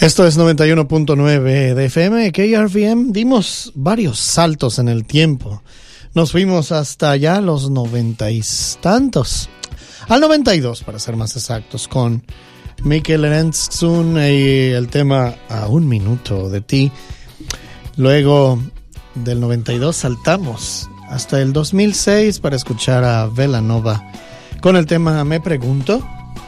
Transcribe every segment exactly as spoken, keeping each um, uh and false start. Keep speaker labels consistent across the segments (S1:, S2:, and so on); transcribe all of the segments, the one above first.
S1: Esto es noventa y uno punto nueve de F M, K R V M. Dimos varios saltos en el tiempo. Nos fuimos hasta allá los noventa y tantos. Al noventa y dos, para ser más exactos, con Mikkel Erentxun y el tema A un minuto de ti. Luego del noventa y dos saltamos hasta el dos mil seis para escuchar a Velanova con el tema Me Pregunto.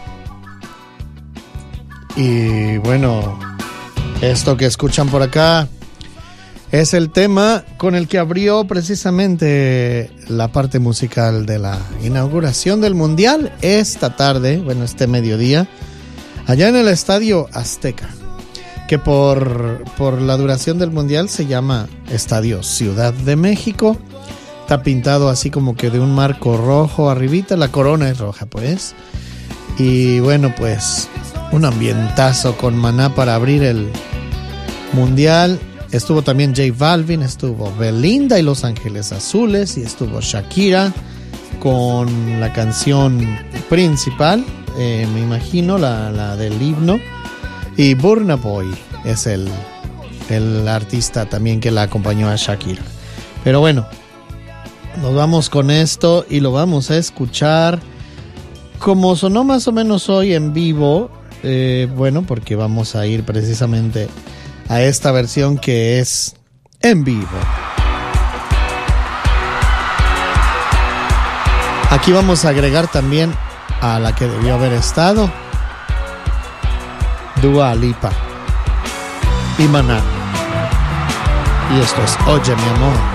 S1: Y bueno, esto que escuchan por acá es el tema con el que abrió precisamente la parte musical de la inauguración del Mundial esta tarde, bueno, este mediodía, allá en el Estadio Azteca, que por, por la duración del Mundial se llama Estadio Ciudad de México. Está pintado así como que de un marco rojo arribita, la corona es roja pues. Y bueno, pues un ambientazo con Maná para abrir el Mundial. Estuvo también J Balvin, estuvo Belinda y Los Ángeles Azules, y estuvo Shakira con la canción principal, eh, me imagino, la, la del himno. Y Burna Boy es el, el artista también que la acompañó a Shakira. Pero bueno, nos vamos con esto y lo vamos a escuchar como sonó más o menos hoy en vivo. Eh, bueno, porque vamos a ir precisamente a esta versión que es en vivo. Aquí vamos a agregar también a la que debió haber estado, Dua Lipa y Maná. Y esto es Oye mi amor.